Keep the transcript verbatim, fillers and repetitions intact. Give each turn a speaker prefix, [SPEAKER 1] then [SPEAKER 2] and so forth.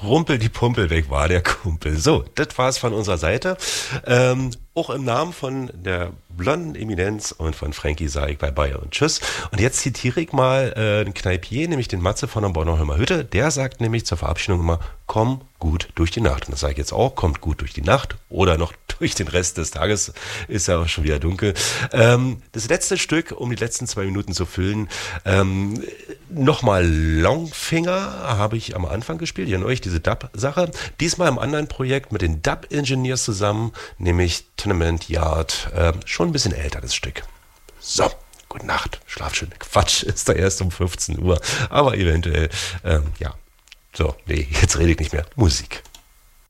[SPEAKER 1] Rumpel die Pumpel, weg war der Kumpel. So, das war's von unserer Seite. Ähm, auch im Namen von der blonden Eminenz und von Frankie sage ich bye bye und tschüss. Und jetzt zitiere ich mal äh, den Kneipier, nämlich den Matze von der Bornholmer Hütte. Der sagt nämlich zur Verabschiedung immer, komm gut durch die Nacht. Und das sage ich jetzt auch, kommt gut durch die Nacht oder noch durch den Rest des Tages, ist ja auch schon wieder dunkel. Ähm, das letzte Stück, um die letzten zwei Minuten zu füllen, ähm, nochmal Longfinger habe ich am Anfang gespielt, ihr euch diese Dub-Sache. Diesmal im anderen Projekt mit den Dub-Engineers zusammen, nämlich Tenement Yard. Äh, schon ein bisschen älter, das Stück. So, gute Nacht, schlaf schön. Quatsch, ist da erst um fünfzehn Uhr, aber eventuell, ähm, ja. So, nee, jetzt rede ich nicht mehr. Musik.